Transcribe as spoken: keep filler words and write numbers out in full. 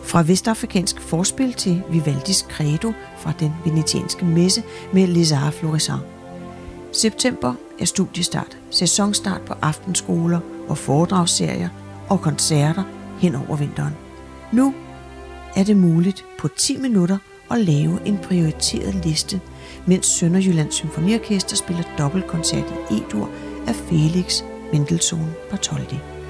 Fra vestafrikansk forspil til Vivaldis Credo fra den venetianske messe med Les Arts Florissants. September er studiestart, sæsonstart på aftenskoler og foredragsserier og koncerter hen over vinteren. Nu er det muligt på ti minutter at lave en prioriteret liste, mens Sønderjyllands Symfoniorkester spiller dobbeltkoncert i E-dur af Felix Mendelssohn Bartholdy.